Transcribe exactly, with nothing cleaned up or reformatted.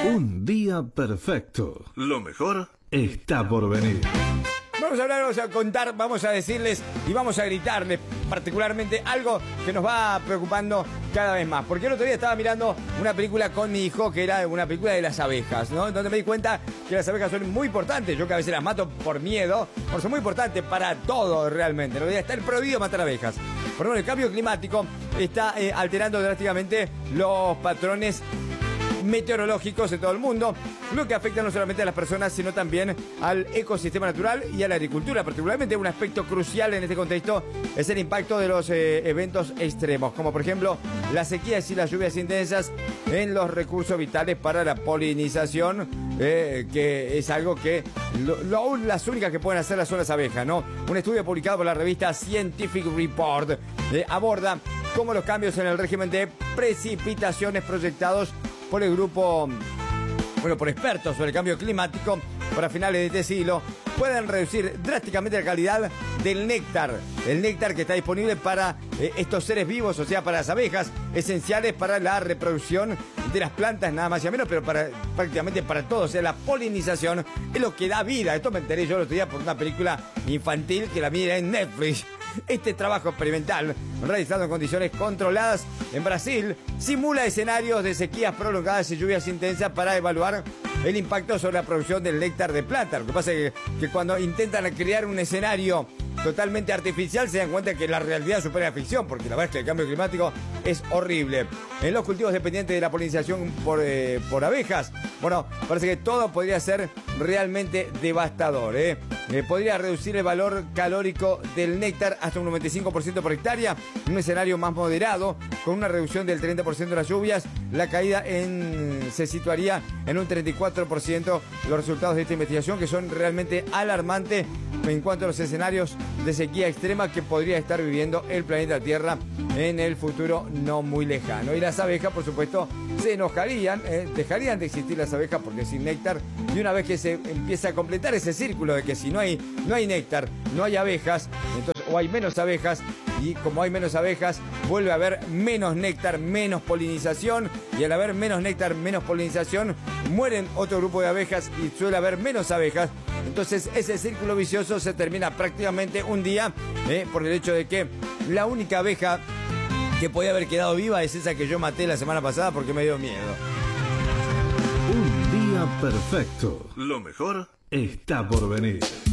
Un día perfecto. Lo mejor está por venir. Vamos a hablar, vamos a contar, vamos a decirles y vamos a gritarles particularmente algo que nos va preocupando cada vez más. Porque el otro día estaba mirando una película con mi hijo que era una película de las abejas, ¿no? Donde me di cuenta que las abejas son muy importantes. Yo que a veces las mato por miedo, porque son muy importantes para todo realmente. En realidad está prohibido matar abejas. Por ejemplo, el cambio climático está eh, alterando drásticamente los patrones meteorológicos en todo el mundo, lo que afecta no solamente a las personas, sino también al ecosistema natural y a la agricultura. Particularmente un aspecto crucial en este contexto es el impacto de los eh, eventos extremos, como por ejemplo las sequías y las lluvias intensas en los recursos vitales para la polinización, eh, que es algo que lo, lo, las únicas que pueden hacer son las abejas, ¿no? Un estudio publicado por la revista Scientific Report eh, aborda cómo los cambios en el régimen de precipitaciones proyectados por el grupo, bueno, por expertos sobre el cambio climático para finales de este siglo, pueden reducir drásticamente la calidad del néctar, el néctar que está disponible para eh, estos seres vivos, o sea, para las abejas, esenciales para la reproducción de las plantas, nada más y menos, pero para prácticamente para todo. O sea, la polinización es lo que da vida. Esto me enteré yo el otro día por una película infantil que la miré en Netflix. Este trabajo experimental, realizado en condiciones controladas en Brasil, simula escenarios de sequías prolongadas y lluvias intensas para evaluar el impacto sobre la producción del néctar de planta. Lo que pasa es que, que cuando intentan crear un escenario totalmente artificial se dan cuenta que la realidad supera la ficción, porque la verdad es que el cambio climático es horrible. En los cultivos dependientes de la polinización por, eh, por abejas, bueno, parece que todo podría ser realmente devastador, ¿eh? Eh, podría reducir el valor calórico del néctar hasta un noventa y cinco por ciento por hectárea. En un escenario más moderado, con una reducción del treinta por ciento de las lluvias, la caída en, se situaría en un treinta y cuatro por ciento. Los resultados de esta investigación, que son realmente alarmantes en cuanto a los escenarios de sequía extrema que podría estar viviendo el planeta Tierra en el futuro no muy lejano. Y las abejas, por supuesto, se enojarían, eh, dejarían de existir las abejas porque sin néctar, y una vez que se empieza a completar ese círculo de que si no hay, no hay néctar, no hay abejas, entonces, o hay menos abejas, y como hay menos abejas, vuelve a haber menos néctar, menos polinización, y al haber menos néctar, menos polinización, mueren otro grupo de abejas y suele haber menos abejas. Entonces ese círculo vicioso se termina prácticamente un día, eh, por el hecho de que la única abeja que podía haber quedado viva es esa que yo maté la semana pasada porque me dio miedo. Un día perfecto. Lo mejor está por venir.